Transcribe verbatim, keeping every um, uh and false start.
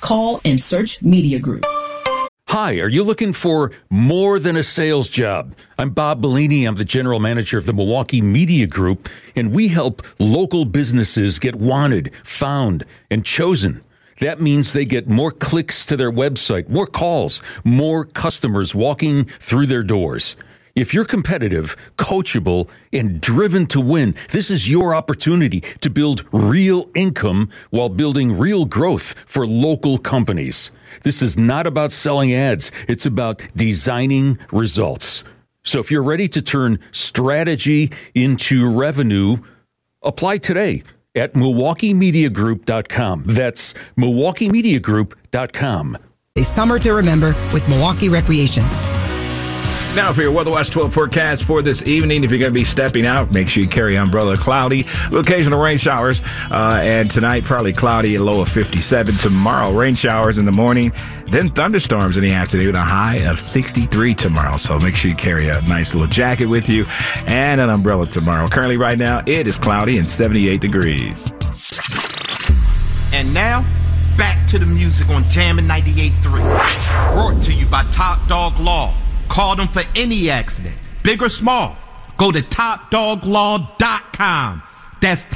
Call and search Media Group. Hi, are you looking for more than a sales job? I'm Bob Bellini. I'm the general manager of the Milwaukee Media Group, and we help local businesses get wanted, found, and chosen. That means they get more clicks to their website, more calls, more customers walking through their doors. If you're competitive, coachable, and driven to win, this is your opportunity to build real income while building real growth for local companies. This is not about selling ads. It's about designing results. So if you're ready to turn strategy into revenue, apply today at Milwaukee Media Group dot com. That's Milwaukee Media Group dot com. A summer to remember with Milwaukee Recreation. Now for your Weather Watch twelve forecast for this evening. If you're going to be stepping out, make sure you carry an umbrella. Cloudy, occasional rain showers. Uh, and tonight, probably cloudy, a low of fifty-seven. Tomorrow, rain showers in the morning. Then thunderstorms in the afternoon, a high of sixty-three tomorrow. So make sure you carry a nice little jacket with you and an umbrella tomorrow. Currently, right now, it is cloudy and seventy-eight degrees. And now, back to the music on Jammin' ninety-eight point three. Brought to you by Top Dog Law. Call them for any accident, big or small. Go to top dog law dot com. That's